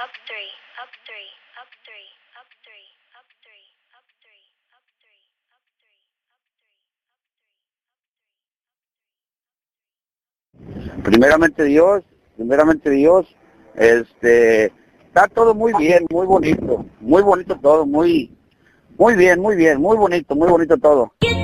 Primeramente Dios, está todo muy bien, muy bonito todo, muy bien, muy bonito todo.